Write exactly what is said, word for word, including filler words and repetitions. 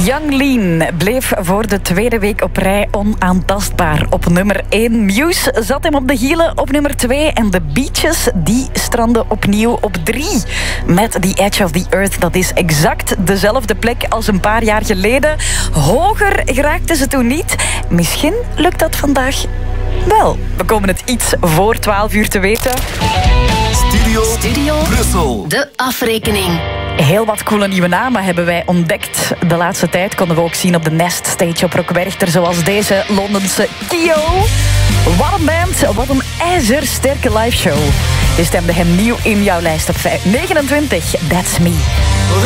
Young Lean bleef voor de tweede week op rij onaantastbaar op nummer één. Muse zat hem op de hielen op nummer twee. En de Beaches die stranden opnieuw op drie. Met The Edge of the Earth. Dat is exact dezelfde plek als een paar jaar geleden. Hoger geraakten ze toen niet. Misschien lukt dat vandaag wel. We komen het iets voor twaalf uur te weten. Studio, Studio Brussel. De afrekening. Heel wat coole nieuwe namen hebben wij ontdekt. De laatste tijd konden we ook zien op de Nest Stage op Rock Werchter, zoals deze Londense Kio. Wat een band, wat een ijzersterke liveshow. Je stemde hem nieuw in jouw lijst op negenentwintig. That's Me.